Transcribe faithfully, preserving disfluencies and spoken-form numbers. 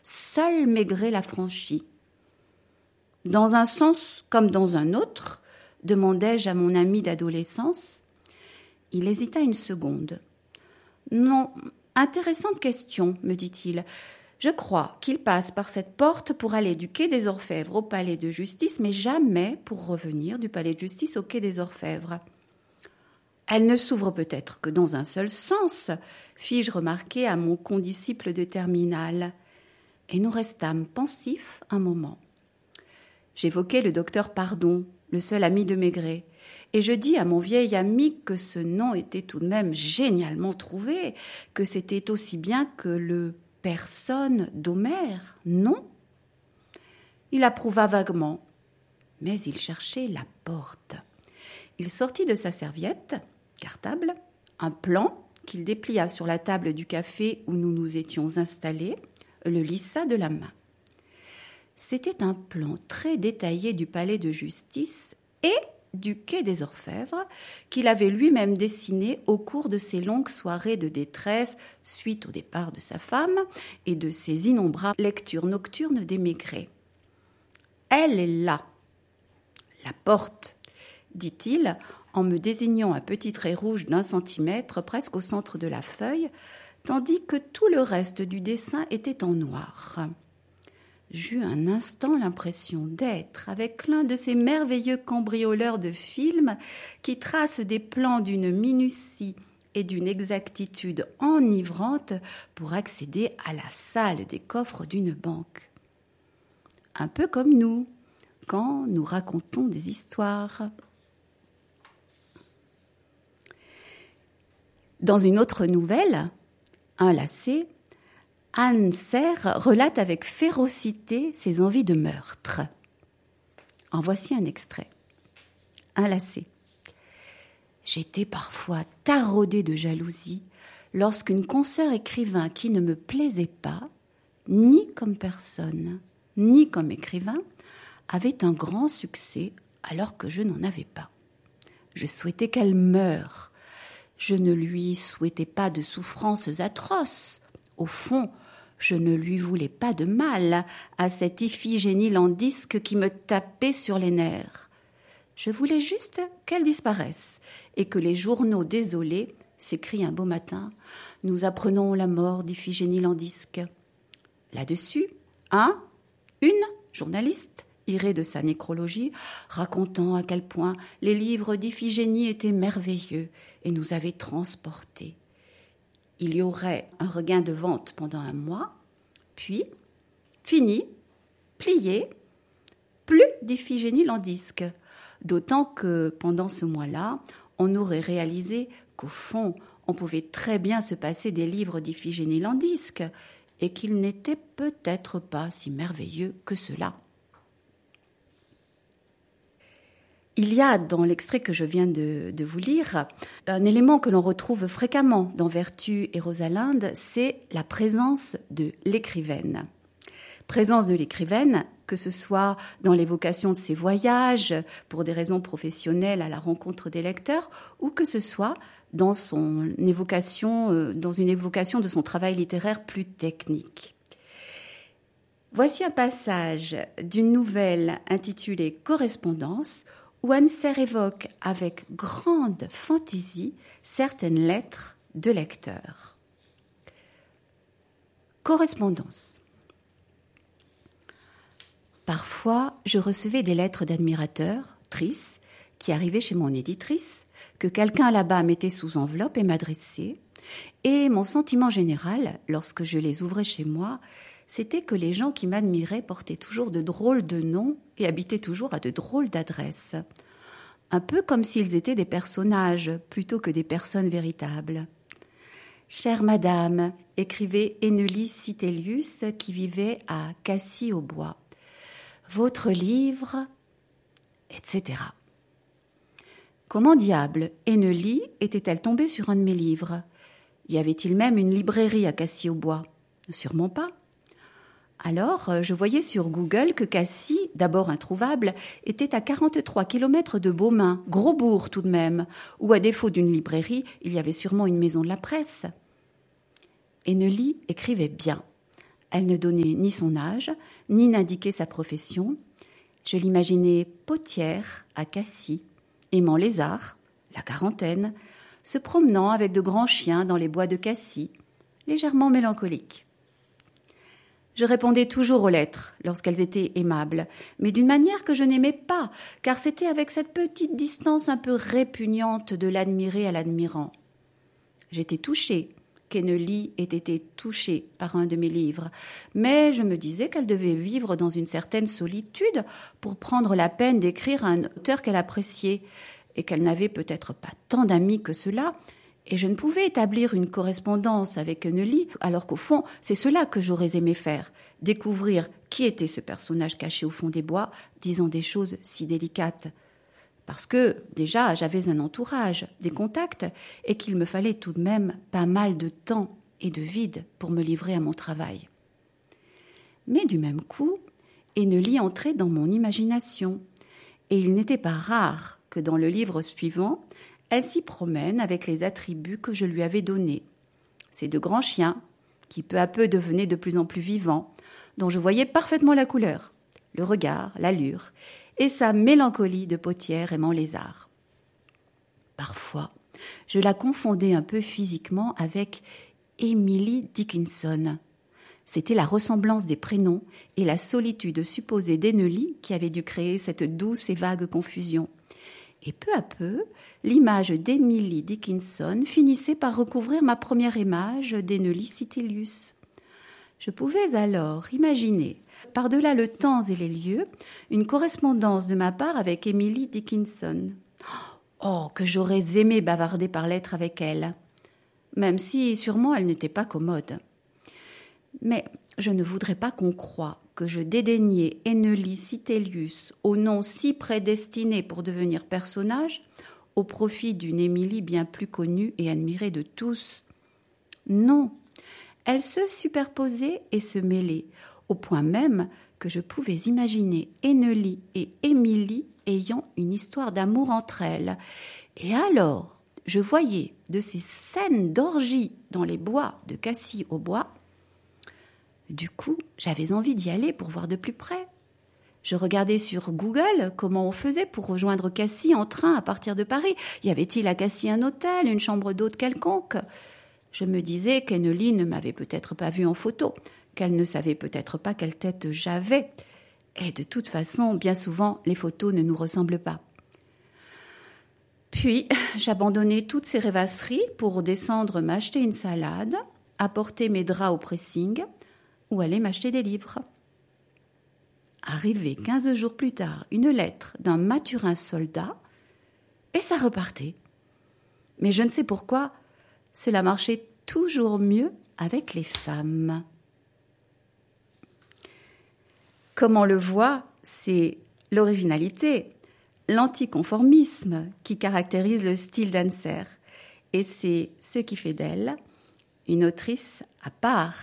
seul Maigret la franchit. « Dans un sens comme dans un autre ?» demandai-je à mon ami d'adolescence. Il hésita une seconde. « Non, intéressante question, me dit-il. Je crois qu'il passe par cette porte pour aller du quai des Orfèvres au palais de justice, mais jamais pour revenir du palais de justice au quai des Orfèvres. » « Elle ne s'ouvre peut-être que dans un seul sens, fis-je remarquer à mon condisciple de terminale. Et nous restâmes pensifs un moment. J'évoquai le docteur Pardon, le seul ami de Maigret, et je dis à mon vieil ami que ce nom était tout de même génialement trouvé, que c'était aussi bien que le « personne » d'Homère, non ? Il approuva vaguement, mais il cherchait la porte. Il sortit de sa serviette, cartable, un plan qu'il déplia sur la table du café où nous nous étions installés, le lissa de la main. C'était un plan très détaillé du palais de justice et du quai des Orfèvres qu'il avait lui-même dessiné au cours de ses longues soirées de détresse suite au départ de sa femme et de ses innombrables lectures nocturnes des Maigret. « Elle est là, la porte », dit-il, en me désignant un petit trait rouge d'un centimètre presque au centre de la feuille, tandis que tout le reste du dessin était en noir. J'eus un instant l'impression d'être avec l'un de ces merveilleux cambrioleurs de films qui tracent des plans d'une minutie et d'une exactitude enivrante pour accéder à la salle des coffres d'une banque. Un peu comme nous, quand nous racontons des histoires. Dans une autre nouvelle, Un lacet, Anne Serre relate avec férocité ses envies de meurtre. En voici un extrait. Un lacet. J'étais parfois taraudée de jalousie lorsqu'une consoeur écrivain qui ne me plaisait pas, ni comme personne, ni comme écrivain, avait un grand succès alors que je n'en avais pas. Je souhaitais qu'elle meure. Je ne lui souhaitais pas de souffrances atroces. Au fond, je ne lui voulais pas de mal à cette Iphigénie landisque qui me tapait sur les nerfs. Je voulais juste qu'elle disparaisse et que les journaux désolés s'écrient un beau matin « Nous apprenons la mort d'Iphigénie landisque ». Là-dessus, un, une journaliste irait de sa nécrologie, racontant à quel point les livres d'Iphigénie étaient merveilleux et nous avaient transportés. Il y aurait un regain de vente pendant un mois, puis, fini, plié, plus d'Iphigénie landisque, d'autant que, pendant ce mois-là, on aurait réalisé qu'au fond, on pouvait très bien se passer des livres d'Iphigénie landisque et qu'ils n'étaient peut-être pas si merveilleux que cela. Il y a dans l'extrait que je viens de, de vous lire un élément que l'on retrouve fréquemment dans Vertu et Rosalinde, c'est la présence de l'écrivaine. Présence de l'écrivaine, que ce soit dans l'évocation de ses voyages pour des raisons professionnelles à la rencontre des lecteurs, ou que ce soit dans son évocation, dans une évocation de son travail littéraire plus technique. Voici un passage d'une nouvelle intitulée « Correspondance » où Anne Serre évoque avec grande fantaisie certaines lettres de lecteurs. Correspondance. Parfois, je recevais des lettres d'admirateurs, tristes, qui arrivaient chez mon éditrice, que quelqu'un là-bas mettait sous enveloppe et m'adressait. Et mon sentiment général, lorsque je les ouvrais chez moi, c'était que les gens qui m'admiraient portaient toujours de drôles de noms et habitaient toujours à de drôles d'adresses. Un peu comme s'ils étaient des personnages plutôt que des personnes véritables. « Chère madame », écrivait Énélie Citelius qui vivait à Cassy-au-Bois, « votre livre, et cetera » Comment diable Énélie était-elle tombée sur un de mes livres ? Y avait-il même une librairie à Cassy-au-Bois ? Sûrement pas. Alors, je voyais sur Google que Cassy, d'abord introuvable, était à quarante-trois kilomètres de Beaumain, gros bourg tout de même, où à défaut d'une librairie, il y avait sûrement une maison de la presse. Énélie écrivait bien. Elle ne donnait ni son âge, ni n'indiquait sa profession. Je l'imaginais potière à Cassis, aimant les arts, la quarantaine, se promenant avec de grands chiens dans les bois de Cassis, légèrement mélancolique. Je répondais toujours aux lettres lorsqu'elles étaient aimables, mais d'une manière que je n'aimais pas, car c'était avec cette petite distance un peu répugnante de l'admirer à l'admirant. J'étais touchée qu'Ennelie ait été touchée par un de mes livres, mais je me disais qu'elle devait vivre dans une certaine solitude pour prendre la peine d'écrire à un auteur qu'elle appréciait, et qu'elle n'avait peut-être pas tant d'amis que cela, et je ne pouvais établir une correspondance avec Ennelie, alors qu'au fond, c'est cela que j'aurais aimé faire, découvrir qui était ce personnage caché au fond des bois, disant des choses si délicates. Parce que, déjà, j'avais un entourage, des contacts, et qu'il me fallait tout de même pas mal de temps et de vide pour me livrer à mon travail. Mais du même coup, Ennelie entrait dans mon imagination, et il n'était pas rare que dans le livre suivant, elle s'y promène avec les attributs que je lui avais donnés. Ces deux grands chiens, qui peu à peu devenaient de plus en plus vivants, dont je voyais parfaitement la couleur, le regard, l'allure, et sa mélancolie de potière aimant les arts. Parfois, je la confondais un peu physiquement avec Emily Dickinson. C'était la ressemblance des prénoms et la solitude supposée d'Ennelie qui avait dû créer cette douce et vague confusion. Et peu à peu, l'image d'Emily Dickinson finissait par recouvrir ma première image d'Ennelie Sitelius. Je pouvais alors imaginer, par-delà le temps et les lieux, une correspondance de ma part avec Emily Dickinson. Oh, que j'aurais aimé bavarder par lettres avec elle, même si sûrement elle n'était pas commode. Mais je ne voudrais pas qu'on croie que je dédaignais Ennelie Sitelius au nom si prédestiné pour devenir personnage, au profit d'une Émilie bien plus connue et admirée de tous. Non, elle se superposait et se mêlait, au point même que je pouvais imaginer Ennelie et Émilie ayant une histoire d'amour entre elles. Et alors, je voyais de ces scènes d'orgie dans les bois de Cassis au bois. Du coup, j'avais envie d'y aller pour voir de plus près. Je regardais sur Google comment on faisait pour rejoindre Cassis en train à partir de Paris. Y avait-il à Cassis un hôtel, une chambre d'hôte quelconque ? Je me disais qu'Ennelie ne m'avait peut-être pas vue en photo, qu'elle ne savait peut-être pas quelle tête j'avais. Et de toute façon, bien souvent, les photos ne nous ressemblent pas. Puis, j'abandonnais toutes ces rêvasseries pour descendre m'acheter une salade, apporter mes draps au pressing ou aller m'acheter des livres. Arrivé quinze jours plus tard, une lettre d'un Mathurin soldat, et ça repartait. Mais je ne sais pourquoi, cela marchait toujours mieux avec les femmes. Comme on le voit, c'est l'originalité, l'anticonformisme qui caractérise le style d'Anne Serres. Et c'est ce qui fait d'elle une autrice à part.